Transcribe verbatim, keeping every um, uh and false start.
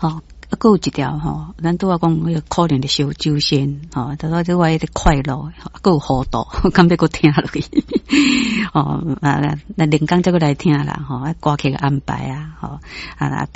吼、哦，啊，还有一条吼，咱拄仔讲迄个可怜的小酒仙，吼、哦，就说这我迄个快乐，还有糊涂，敢要搁听落去，哦，啊，那连讲再过来听啦，吼、哦，歌曲安排啊，吼、哦，啊。